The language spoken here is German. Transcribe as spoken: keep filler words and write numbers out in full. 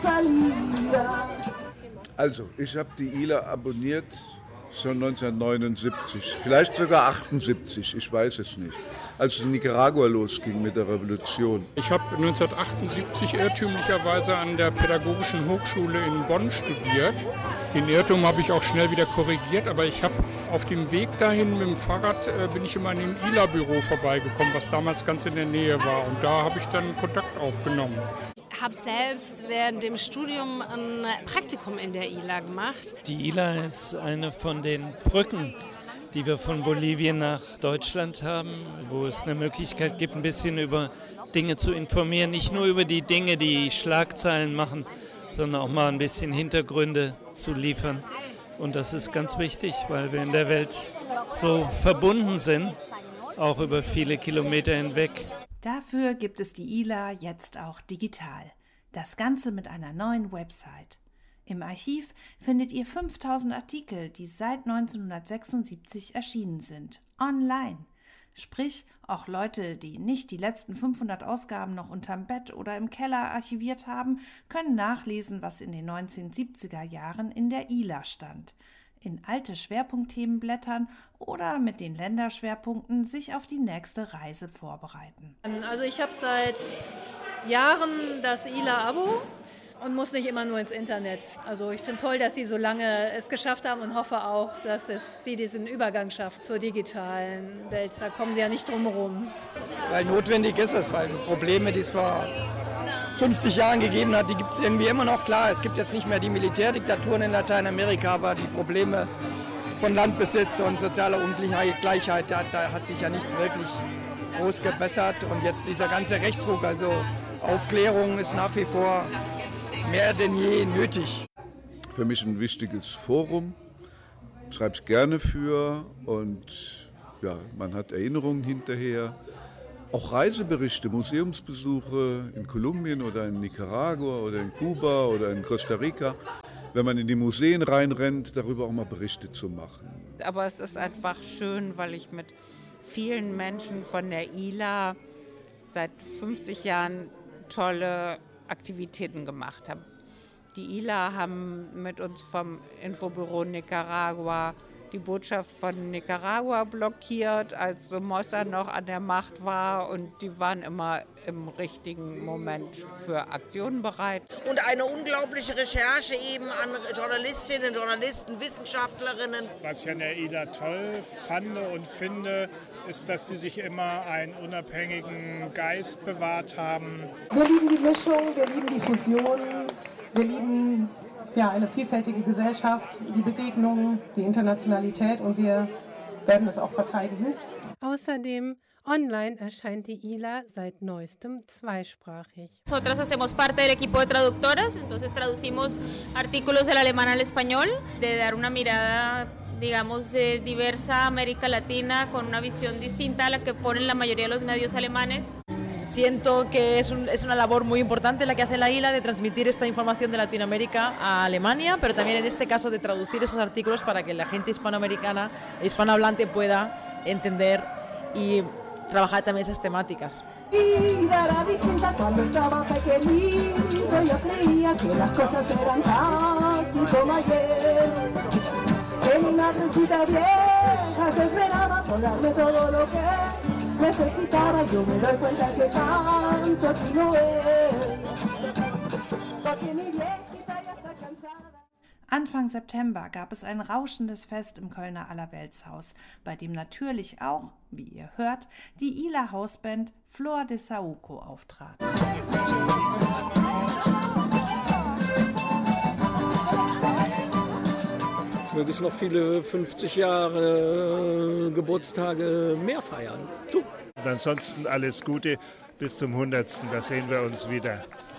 Also, ich habe die I L A abonniert schon neunzehnhundertneunundsiebzig, vielleicht sogar achtundsiebzig, ich weiß es nicht, als es in Nicaragua losging mit der Revolution. Ich habe neunzehnhundertachtundsiebzig irrtümlicherweise an der Pädagogischen Hochschule in Bonn studiert. Den Irrtum habe ich auch schnell wieder korrigiert, aber ich habe auf dem Weg dahin mit dem Fahrrad äh, bin ich immer an dem I L A-Büro vorbeigekommen, was damals ganz in der Nähe war, und da habe ich dann Kontakt aufgenommen. Ich habe selbst während dem Studium ein Praktikum in der I L A gemacht. Die I L A ist eine von den Brücken, die wir von Bolivien nach Deutschland haben, wo es eine Möglichkeit gibt, ein bisschen über Dinge zu informieren. Nicht nur über die Dinge, die Schlagzeilen machen, sondern auch mal ein bisschen Hintergründe zu liefern. Und das ist ganz wichtig, weil wir in der Welt so verbunden sind, auch über viele Kilometer hinweg. Dafür gibt es die I L A jetzt auch digital. Das Ganze mit einer neuen Website. Im Archiv findet ihr fünftausend Artikel, die seit neunzehnhundertsechsundsiebzig erschienen sind. Online. Sprich, auch Leute, die nicht die letzten fünfhundert Ausgaben noch unterm Bett oder im Keller archiviert haben, können nachlesen, was in den neunzehnhundertsiebziger Jahren in der I L A stand. In alte Schwerpunktthemen blättern oder mit den Länderschwerpunkten sich auf die nächste Reise vorbereiten. Also ich habe seit Jahren das I L A-Abo und muss nicht immer nur ins Internet. Also ich finde toll, dass sie so lange es geschafft haben und hoffe auch, dass es sie diesen Übergang schafft zur digitalen Welt. Da kommen sie ja nicht drum herum. Weil notwendig ist es, weil die Probleme, die es vor fünfzig Jahren gegeben hat, die gibt es irgendwie immer noch. Klar, es gibt jetzt nicht mehr die Militärdiktaturen in Lateinamerika, aber die Probleme von Landbesitz und sozialer Ungleichheit, da, da hat sich ja nichts wirklich groß gebessert. Und jetzt dieser ganze Rechtsruck, also Aufklärung ist nach wie vor mehr denn je nötig. Für mich ein wichtiges Forum, ich schreibe es gerne für, und ja, man hat Erinnerungen hinterher. Auch Reiseberichte, Museumsbesuche in Kolumbien oder in Nicaragua oder in Kuba oder in Costa Rica. Wenn man in die Museen reinrennt, darüber auch mal Berichte zu machen. Aber es ist einfach schön, weil ich mit vielen Menschen von der I L A seit fünfzig Jahren tolle Aktivitäten gemacht habe. Die I L A haben mit uns vom Infobüro Nicaragua die Botschaft von Nicaragua blockiert, als Somoza noch an der Macht war, und die waren immer im richtigen Moment für Aktionen bereit. Und eine unglaubliche Recherche eben an Journalistinnen, Journalisten, Wissenschaftlerinnen. Was ich an der I L A toll fand und finde, ist, dass sie sich immer einen unabhängigen Geist bewahrt haben. Wir lieben die Mischung, wir lieben die Fusion, wir lieben ja, eine vielfältige Gesellschaft, die Begegnungen, die Internationalität, und wir werden das auch verteidigen. Außerdem online erscheint die I L A seit neuestem zweisprachig. Nosotras hacemos parte del equipo de traductoras, entonces traducimos artículos del alemán al español, de dar una mirada, digamos, eh, diversa a América Latina con una visión distinta a la que ponen la mayoría de los medios alemanes. Siento que es, un, es una labor muy importante la que hace la I L A de transmitir esta información de Latinoamérica a Alemania, pero también en este caso de traducir esos artículos para que la gente hispanoamericana, hispanohablante pueda entender y trabajar también esas temáticas. Mi vida era distinta cuando estaba pequeñito, yo creía que las cosas eran casi como ayer. En una trencita vieja se esperaba por darme todo lo que necesitaba, yo me doy cuenta que tanto así no es, porque mi viejita ya está cansada. Anfang September gab es ein rauschendes Fest im Kölner Allerweltshaus, bei dem natürlich auch, wie ihr hört, die I L A-Hausband Flor de Saúco auftrat. Möge es noch viele fünfzig Jahre äh, Geburtstage mehr feiern. Du. Und ansonsten alles Gute bis zum hundertsten. Da sehen wir uns wieder.